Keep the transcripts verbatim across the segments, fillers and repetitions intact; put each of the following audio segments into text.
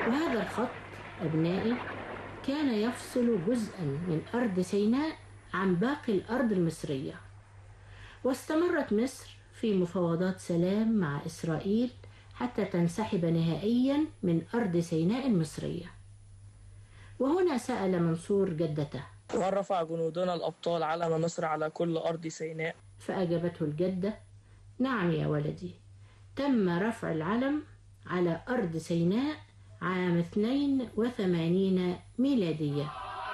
وهذا الخط أبنائي كان يفصل جزءا من أرض سيناء عن باقي الأرض المصرية. واستمرت مصر في مفاوضات سلام مع إسرائيل حتى تنسحب نهائيا من أرض سيناء المصرية. وهنا سأل منصور جدته: وهل رفع جنودنا الأبطال علم مصر على كل أرض سيناء؟ فأجابته الجدة: نعم يا ولدي، تم رفع العلم على أرض سيناء عام اثنين وثمانين ميلادية.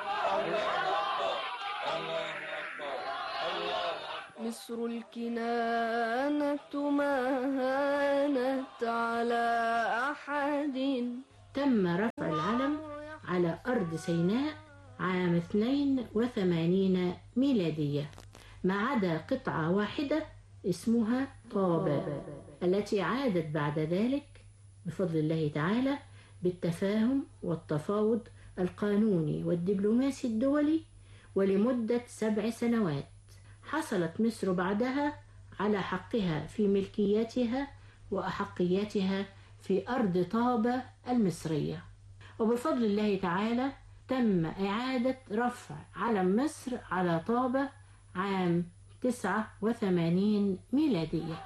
مصر الكنانة ما هانت على أحد. تم رفع العلم على أرض سيناء عام اثنين وثمانين ميلادية، ما عدا قطعة واحدة اسمها طابة، التي عادت بعد ذلك بفضل الله تعالى بالتفاهم والتفاوض القانوني والدبلوماسي الدولي، ولمدة سبع سنوات حصلت مصر بعدها على حقها في ملكيتها وأحقيتها في أرض طابة المصرية. وبفضل الله تعالى تم إعادة رفع علم مصر على طابة عام تسعة وثمانين ميلادية.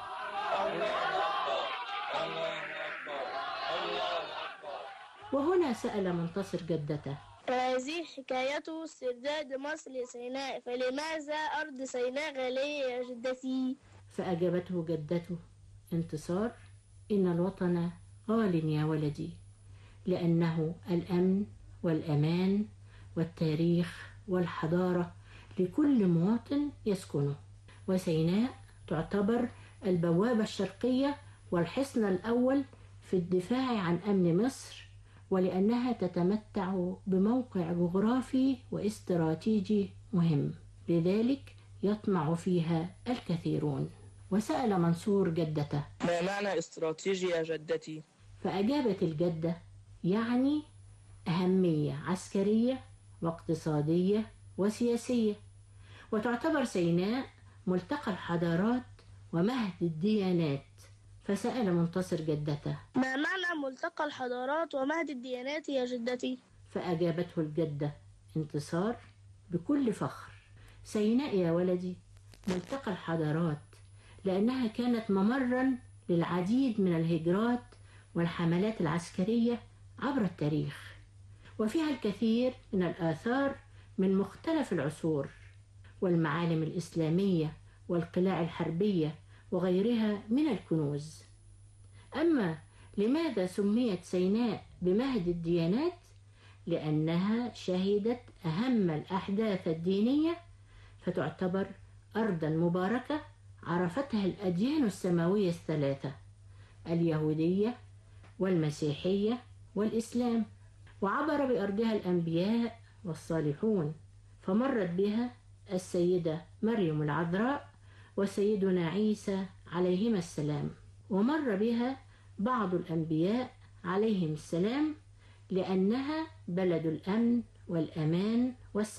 وهنا سأل منتصر جدته: هذه حكاية استرداد مصر لسيناء، فلماذا أرض سيناء غالية يا جدتي؟ فأجابته جدته: انتصار، إن الوطن غال يا ولدي، لأنه الأمن والأمان والتاريخ والحضارة لكل مواطن يسكنه، وسيناء تعتبر البوابة الشرقية والحصن الأول في الدفاع عن أمن مصر، ولأنها تتمتع بموقع جغرافي واستراتيجي مهم، لذلك يطمع فيها الكثيرون. وسأل منصور جدته: ما معنى استراتيجي يا جدتي؟ فأجابت الجدة: يعني أهمية عسكرية واقتصادية وسياسية. وتعتبر سيناء ملتقى الحضارات ومهد الديانات. فسأل منتصر جدته: ما معنى ملتقى الحضارات ومهد الديانات يا جدتي؟ فأجابته الجدة انتصار بكل فخر: سيناء يا ولدي ملتقى الحضارات، لأنها كانت ممرا للعديد من الهجرات والحملات العسكرية عبر التاريخ، وفيها الكثير من الآثار من مختلف العصور والمعالم الإسلامية والقلاع الحربية وغيرها من الكنوز. أما لماذا سميت سيناء بمهد الديانات؟ لأنها شهدت أهم الأحداث الدينية، فتعتبر أرضا مباركة عرفتها الأديان السماوية الثلاثة: اليهودية والمسيحية والإسلام، وعبر بأرضها الأنبياء والصالحون، فمرت بها السيدة مريم العذراء وسيدنا عيسى عليهما السلام، ومر بها بعض الأنبياء عليهم السلام، لأنها بلد الأمن والأمان والسلام.